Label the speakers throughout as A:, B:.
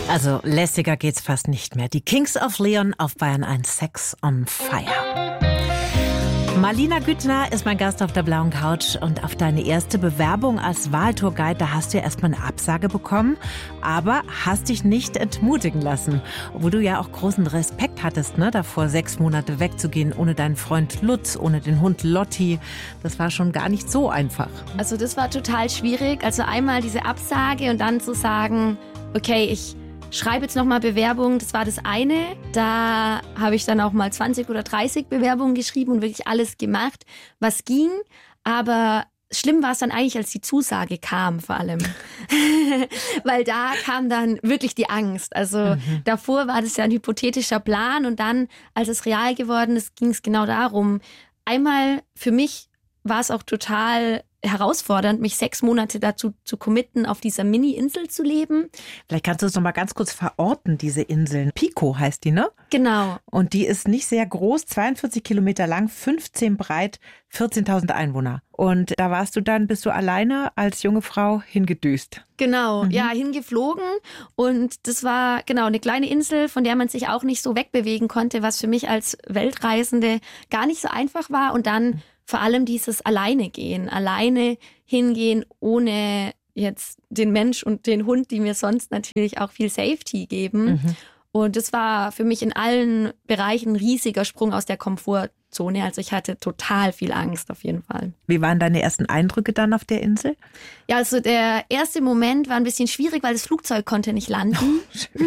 A: Also lässiger geht's fast nicht mehr. Die Kings of Leon auf Bayern 1, Sex on Fire. Marlina Güttner ist mein Gast auf der blauen Couch und auf deine erste Bewerbung als Wahltourguide, da hast du ja erstmal eine Absage bekommen, aber hast dich nicht entmutigen lassen, obwohl du ja auch großen Respekt hattest, ne, davor 6 Monate wegzugehen ohne deinen Freund Lutz, ohne den Hund Lotti. Das war schon gar nicht so einfach.
B: Also das war total schwierig, also einmal diese Absage und dann zu sagen, okay, ich schreibe jetzt nochmal Bewerbungen, das war das eine. Da habe ich dann auch mal 20 oder 30 Bewerbungen geschrieben und wirklich alles gemacht, was ging. Aber schlimm war es dann eigentlich, als die Zusage kam vor allem. Weil da kam dann wirklich die Angst. Also davor war das ja ein hypothetischer Plan und dann, als es real geworden ist, ging es genau darum. Einmal für mich war es auch total herausfordernd, mich 6 Monate dazu zu committen, auf dieser Mini-Insel zu leben.
A: Vielleicht kannst du es noch mal ganz kurz verorten, diese Inseln. Pico heißt die, ne?
B: Genau.
A: Und die ist nicht sehr groß, 42 Kilometer lang, 15 breit, 14.000 Einwohner. Und da bist du alleine als junge Frau hingedüst.
B: Genau, ja, hingeflogen. Und das war genau eine kleine Insel, von der man sich auch nicht so wegbewegen konnte, was für mich als Weltreisende gar nicht so einfach war. Und dann vor allem dieses alleine hingehen, ohne jetzt den Mensch und den Hund, die mir sonst natürlich auch viel Safety geben. Und das war für mich in allen Bereichen ein riesiger Sprung aus der Komfortzone. Also ich hatte total viel Angst auf jeden Fall.
A: Wie waren deine ersten Eindrücke dann auf der Insel?
B: Ja, also der erste Moment war ein bisschen schwierig, weil das Flugzeug konnte nicht landen.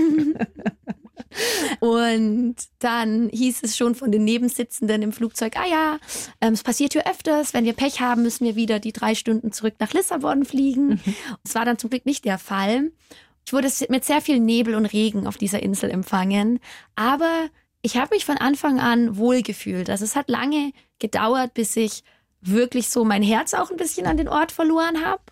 B: Und dann hieß es schon von den Nebensitzenden im Flugzeug, es passiert hier öfters, wenn wir Pech haben, müssen wir wieder die 3 Stunden zurück nach Lissabon fliegen. Das war dann zum Glück nicht der Fall. Ich wurde mit sehr viel Nebel und Regen auf dieser Insel empfangen, aber ich habe mich von Anfang an wohlgefühlt. Also es hat lange gedauert, bis ich wirklich so mein Herz auch ein bisschen an den Ort verloren habe.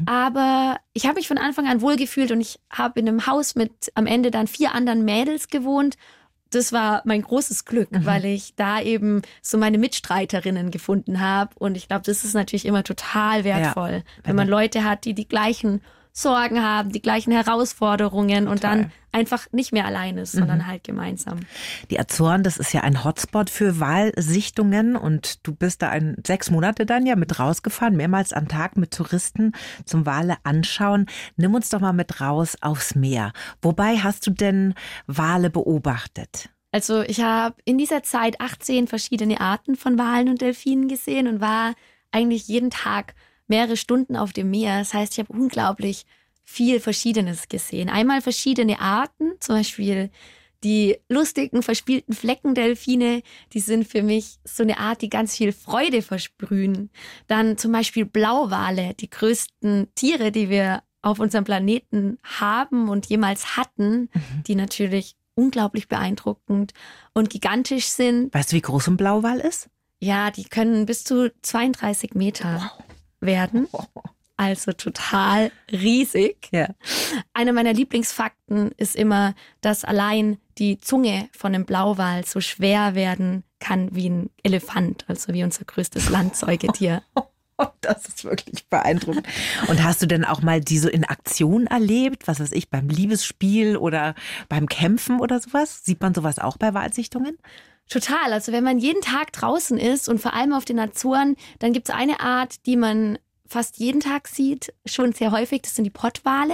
B: Aber ich habe mich von Anfang an wohlgefühlt und ich habe in einem Haus mit am Ende dann 4 anderen Mädels gewohnt. Das war mein großes Glück, weil ich da eben so meine Mitstreiterinnen gefunden habe. Und ich glaube, das ist natürlich immer total wertvoll, wenn man Leute hat, die die gleichen Sorgen haben, die gleichen Herausforderungen und dann einfach nicht mehr allein ist, sondern halt gemeinsam.
A: Die Azoren, das ist ja ein Hotspot für Walsichtungen und du bist da 6 Monate dann ja mit rausgefahren, mehrmals am Tag mit Touristen zum Wale anschauen. Nimm uns doch mal mit raus aufs Meer. Wobei hast du denn Wale beobachtet?
B: Also ich habe in dieser Zeit 18 verschiedene Arten von Walen und Delfinen gesehen und war eigentlich jeden Tag mehrere Stunden auf dem Meer. Das heißt, ich habe unglaublich viel Verschiedenes gesehen. Einmal verschiedene Arten, zum Beispiel die lustigen, verspielten Fleckendelfine, die sind für mich so eine Art, die ganz viel Freude versprühen. Dann zum Beispiel Blauwale, die größten Tiere, die wir auf unserem Planeten haben und jemals hatten, die natürlich unglaublich beeindruckend und gigantisch sind.
A: Weißt du, wie groß ein Blauwal ist?
B: Ja, die können bis zu 32 Meter werden. Also total riesig.
A: Ja.
B: Einer meiner Lieblingsfakten ist immer, dass allein die Zunge von einem Blauwal so schwer werden kann wie ein Elefant, also wie unser größtes Landsäugetier.
A: Das ist wirklich beeindruckend. Und hast du denn auch mal die so in Aktion erlebt? Was weiß ich, beim Liebesspiel oder beim Kämpfen oder sowas? Sieht man sowas auch bei Walsichtungen?
B: Total. Also wenn man jeden Tag draußen ist und vor allem auf den Azoren, dann gibt es eine Art, die man fast jeden Tag sieht, schon sehr häufig, das sind die Pottwale.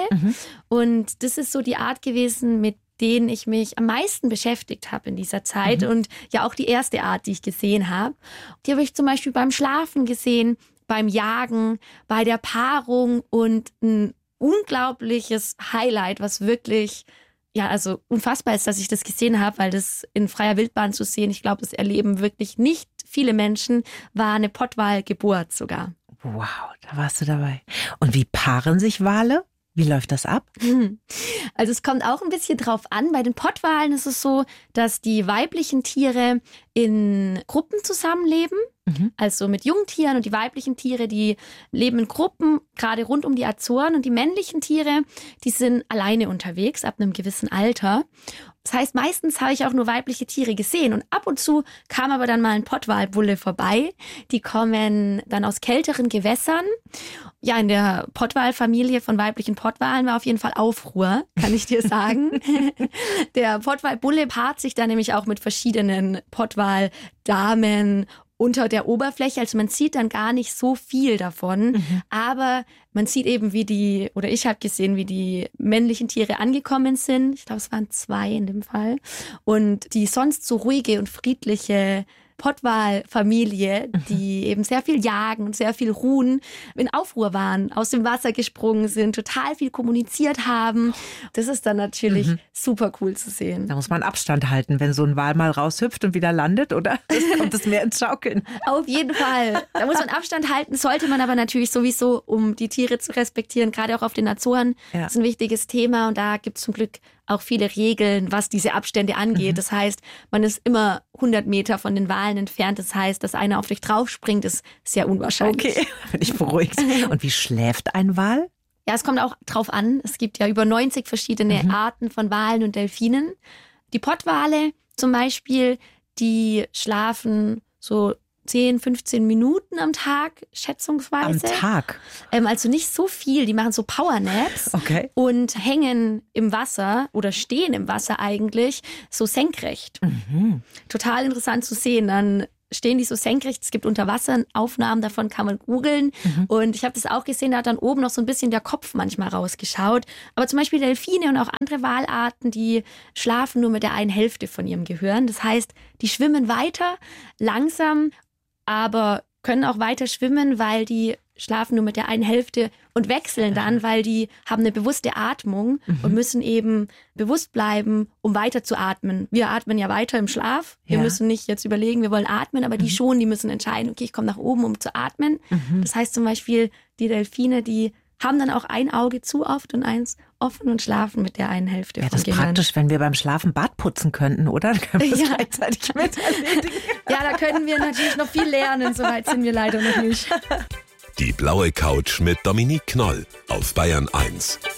B: Und das ist so die Art gewesen, mit denen ich mich am meisten beschäftigt habe in dieser Zeit und ja auch die erste Art, die ich gesehen habe. Die habe ich zum Beispiel beim Schlafen gesehen, beim Jagen, bei der Paarung und ein unglaubliches Highlight, was wirklich also unfassbar ist, dass ich das gesehen habe, weil das in freier Wildbahn zu sehen, ich glaube, das erleben wirklich nicht viele Menschen, war eine Pottwalgeburt sogar.
A: Wow, da warst du dabei. Und wie paaren sich Wale? Wie läuft das ab?
B: Also es kommt auch ein bisschen drauf an. Bei den Pottwalen ist es so, dass die weiblichen Tiere in Gruppen zusammenleben. Also mit Jungtieren, und die weiblichen Tiere, die leben in Gruppen, gerade rund um die Azoren. Und die männlichen Tiere, die sind alleine unterwegs ab einem gewissen Alter. Das heißt, meistens habe ich auch nur weibliche Tiere gesehen und ab und zu kam aber dann mal ein Pottwalbulle vorbei. Die kommen dann aus kälteren Gewässern. Ja, in der Pottwalfamilie von weiblichen Pottwalen war auf jeden Fall Aufruhr, kann ich dir sagen. Der Pottwalbulle paart sich dann nämlich auch mit verschiedenen Pottwaldamen unter der Oberfläche. Also man sieht dann gar nicht so viel davon, aber man sieht eben, ich habe gesehen, wie die männlichen Tiere angekommen sind. Ich glaube, es waren 2 in dem Fall. Und die sonst so ruhige und friedliche Pottwalfamilie, die eben sehr viel jagen und sehr viel ruhen, in Aufruhr waren, aus dem Wasser gesprungen sind, total viel kommuniziert haben. Das ist dann natürlich super cool zu sehen.
A: Da muss man Abstand halten, wenn so ein Wal mal raushüpft und wieder landet, oder? Kommt es mehr ins Schaukeln?
B: Auf jeden Fall. Da muss man Abstand halten, sollte man aber natürlich sowieso, um die Tiere zu respektieren, gerade auch auf den Azoren. Ja. Das ist ein wichtiges Thema und da gibt es zum Glück auch viele Regeln, was diese Abstände angeht. Das heißt, man ist immer 100 Meter von den Walen entfernt. Das heißt, dass einer auf dich draufspringt, ist sehr unwahrscheinlich.
A: Okay, bin ich beruhigt. Und wie schläft ein Wal?
B: Ja, es kommt auch drauf an. Es gibt ja über 90 verschiedene Arten von Walen und Delfinen. Die Pottwale zum Beispiel, die schlafen so 10, 15 Minuten am Tag, schätzungsweise.
A: Am Tag?
B: Also nicht so viel. Die machen so Powernaps und hängen im Wasser oder stehen im Wasser eigentlich so senkrecht. Total interessant zu sehen. Dann stehen die so senkrecht. Es gibt Unterwasseraufnahmen, davon kann man googeln. Und ich habe das auch gesehen, da hat dann oben noch so ein bisschen der Kopf manchmal rausgeschaut. Aber zum Beispiel Delfine und auch andere Walarten, die schlafen nur mit der einen Hälfte von ihrem Gehirn. Das heißt, die schwimmen weiter, langsam, aber können auch weiter schwimmen, weil die schlafen nur mit der einen Hälfte und wechseln dann, weil die haben eine bewusste Atmung und müssen eben bewusst bleiben, um weiter zu atmen. Wir atmen ja weiter im Schlaf. Wir müssen nicht jetzt überlegen, wir wollen atmen, aber die müssen entscheiden, okay, ich komme nach oben, um zu atmen. Das heißt zum Beispiel, die Delfine, die haben dann auch ein Auge zu oft und eins offen und schlafen mit der einen Hälfte vom Gehirn.
A: Das ist praktisch, wenn wir beim Schlafen Bad putzen könnten, oder? Dann können wir das gleichzeitig mit erledigen.
B: Ja, da können wir natürlich noch viel lernen. So weit sind wir leider noch nicht.
C: Die blaue Couch mit Dominique Knoll auf Bayern 1.